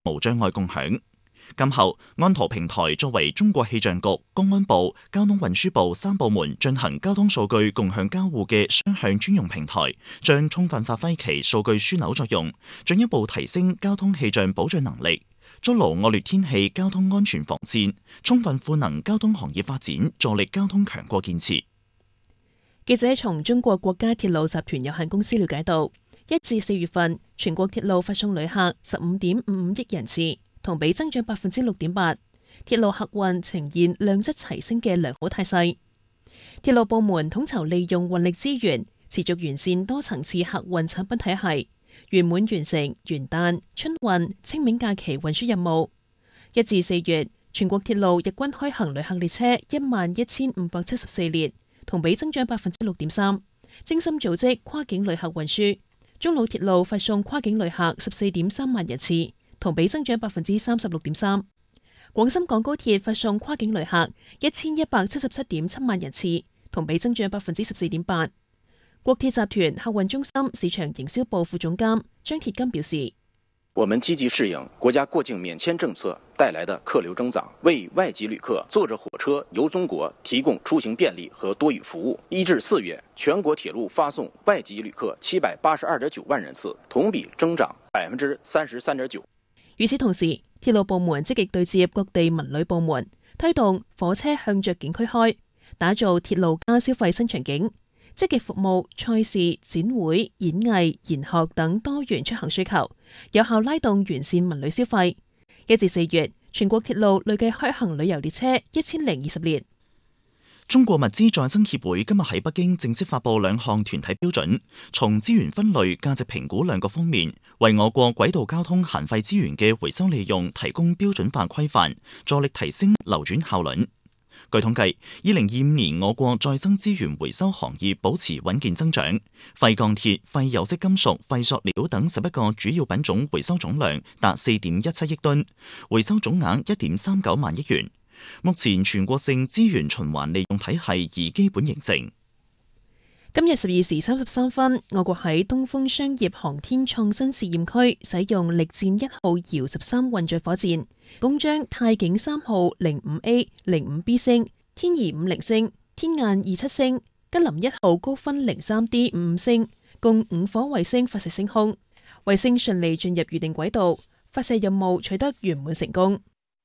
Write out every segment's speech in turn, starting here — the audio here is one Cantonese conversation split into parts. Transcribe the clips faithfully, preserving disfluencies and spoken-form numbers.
無障礙共享。今後，安圖平台作為中國氣象局、公安部、交通運輸部三部門進行交通數據共享交互嘅雙向專用平台，將充分發揮其數據樞紐作用，進一步提升交通氣象保障能力，築牢惡劣天氣交通安全防線，充分賦能交通行業發展，助力交通強國建設。 記者從中國國家鐵路集團有限公司了解到，一至四月份全國鐵路發送旅客十五點五五億人次，同比增長百分之六點八，鐵路客運呈現量質齊升嘅良好態勢。鐵路部門統籌利用運力資源，持續完善多層次客運產品體系，圓滿完成元旦、春運、清明假期運輸任務。一至四月，全國鐵路日均開行旅客列車一萬一千五百七十四列，同比增長百分之六點三，精心組織跨境旅客運輸。中老鐵路發送跨境旅客十四點三萬人次，同比增長百分之三十六點三。廣深港高鐵發送跨境旅客一千一百七十七點七萬人次，同比增長百分之十四點八。國鐵集團客運中心市場營銷部副總監張鐵金表示， 我們積極適應國家過境免簽政策帶來的客流增長，為外籍旅客坐着火車遊中國提供出行便利和多語服務。一至四月，全國鐵路發送外籍旅客七百八十二點九萬人次，同比增長百分之三十三點九。 與此同時，鐵路部門積極對接各地文旅部門，推動火車向着景區開，打造鐵路加消費新場景，積極服務賽事、展會、演藝、研學等多元出行需求，有效拉動完善文旅消費。一至四月，全國鐵路累計開行旅遊列車一千零二十列。 中國物資再生協會今日喺北京正式發布兩項團體標準，從資源分類、價值評估兩個方面，為我國軌道交通閒廢資源嘅回收利用提供標準化規範，助力提升流轉效率。據統計，二零二五年我國再生資源回收行業保持穩健增長，廢鋼鐵、廢有色金屬、廢塑料等十一個主要品種回收總量達四點一七億噸，回收總額一點三九萬億元。目前全國性資源循環利用體系已基本形成。 今日十二時三十三分，我國喺東風商業航天創新試驗區使用力戰一號遙十三運載火箭，共將太景三號零五 A、零五 B 星、天儀五零星、天雁二七星、吉林一號高分零三 D 五五星共五顆衛星發射升空，衛星順利進入預定軌道，發射任務取得圓滿成功。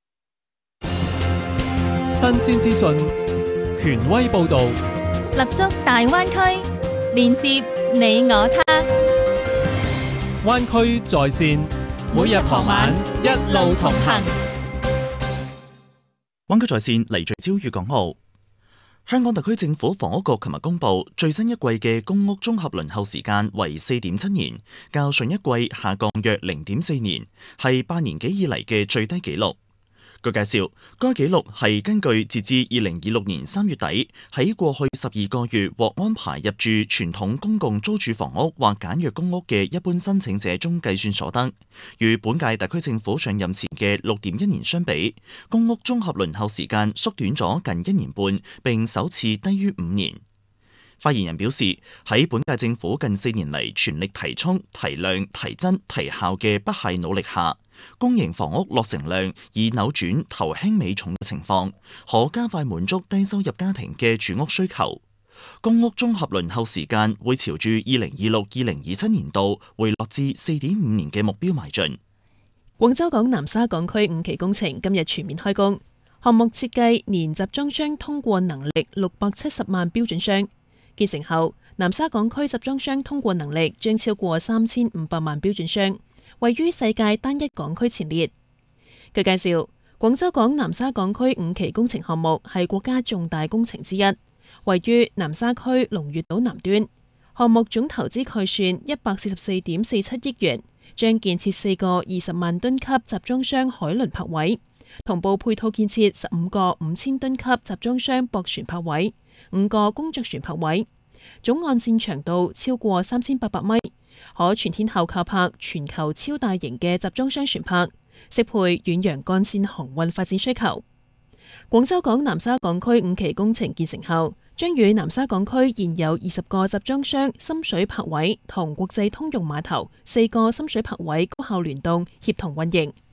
新鮮資訊，權威報導， 立足大灣區，連接你我他。 灣區在線，每日傍晚一路同行。 灣區在線嚟聚焦粵港澳。香港特區政府房屋局琴日公布最新一季嘅公屋綜合輪候時間為四點七年，較上一季下降約零點四年，係八年幾以嚟嘅最低紀錄。據介紹，該紀錄係根據截至二零二六年三月底喺過去十二個月獲安排入住傳統公共租住房屋或簡約公屋嘅一般申請者中計算所得。與本屆特區政府上任前嘅六點一年相比，公屋綜合輪候時間縮短咗近一年半，並首次低於五年。發言人表示，喺本屆政府近四年嚟全力提速、提量、提質、提效嘅不懈努力下，公營房屋落成量已扭轉頭輕尾重嘅情況，可加快滿足低收入家庭嘅住屋需求。公屋綜合輪候時間會朝住二零二六至二零二七年度回落至四點五年嘅目標邁進。 廣州港南沙港區五期工程今日全面開工，項目設計年集裝箱通過能力六百七十萬標準箱。建成後，南沙港區集裝箱通過能力將超過三千五百萬標準箱，位於世界單一港區前列。據介紹，廣州港南沙港區五期工程項目係國家重大工程之一，位於南沙區龍悅島南端。項目總投資概算一百四十四點四七億元，將建設四個二十萬噸級集裝箱海輪泊位，同步配套建設十五個五千噸級集裝箱駁船泊位，五個工作船泊位，總岸線長度超過三千八百米，可全天候靠泊全球超大型嘅集裝箱船舶，適配遠洋幹線航運發展需求。廣州港南沙港區五期工程建成後，將與南沙港區現有二十個集裝箱深水泊位同國際通用碼頭四個深水泊位高效聯動協同運營。